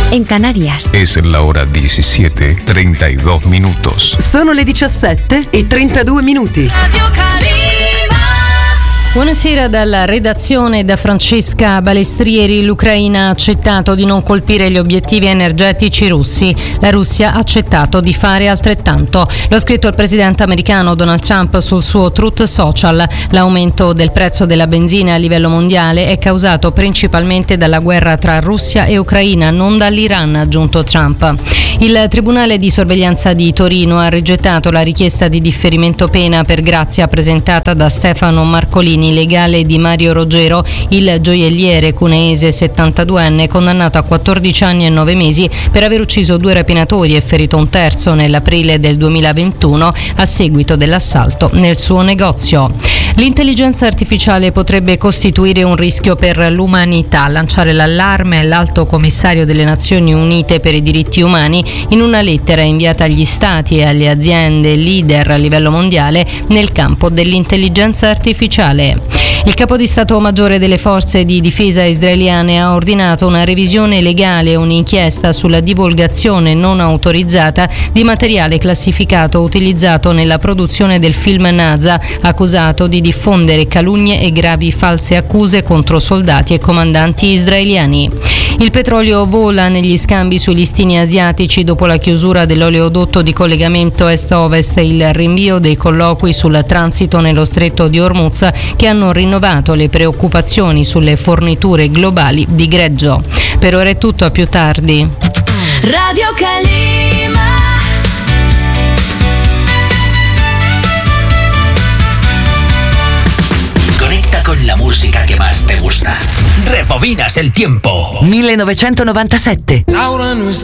en Canarias. Es la hora 17:32 minutos. Sono le 17:32 minuti. Radio Calima. Buonasera dalla redazione da Francesca Balestrieri. L'Ucraina ha accettato di non colpire gli obiettivi energetici russi. La Russia ha accettato di fare altrettanto. Lo ha scritto il presidente americano Donald Trump sul suo Truth Social. L'aumento del prezzo della benzina a livello mondiale è causato principalmente dalla guerra tra Russia e Ucraina, non dall'Iran, ha aggiunto Trump. Il Tribunale di sorveglianza di Torino ha rigettato la richiesta di differimento pena per grazia presentata da Stefano Marcolini, legale di Mario Roggero, il gioielliere cuneese 72enne condannato a 14 anni e 9 mesi per aver ucciso 2 rapinatori e ferito un terzo nell'aprile del 2021 a seguito dell'assalto nel suo negozio. L'intelligenza artificiale potrebbe costituire un rischio per l'umanità. Lanciare l'allarme l'Alto Commissario delle Nazioni Unite per i diritti umani in una lettera inviata agli stati e alle aziende leader a livello mondiale nel campo dell'intelligenza artificiale. Il capo di Stato Maggiore delle Forze di Difesa israeliane ha ordinato una revisione legale e un'inchiesta sulla divulgazione non autorizzata di materiale classificato utilizzato nella produzione del film Naza, accusato di diffondere calunnie e gravi false accuse contro soldati e comandanti israeliani. Il petrolio vola negli scambi sui listini asiatici dopo la chiusura dell'oleodotto di collegamento est-ovest e il rinvio dei colloqui sul transito nello stretto di Hormuz, che hanno rinnovato le preoccupazioni sulle forniture globali di greggio. Per ora è tutto, a più tardi. Radio Calima. Conecta con la música que más te gusta. Rebobinas el tiempo. 1997. Laura no